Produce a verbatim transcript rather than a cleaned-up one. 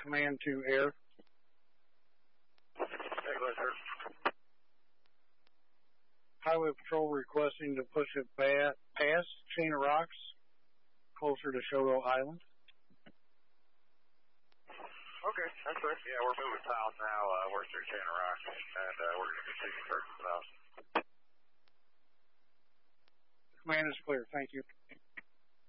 Command to air. Hey, go ahead, sir. Highway Patrol requesting to push it back past Chain of Rocks, closer to Shogo Island. Okay, that's right. Yeah, we're moving south now. Uh, we're through Chain of Rocks, and uh, we're going to continue searching south. Command is clear. Thank you.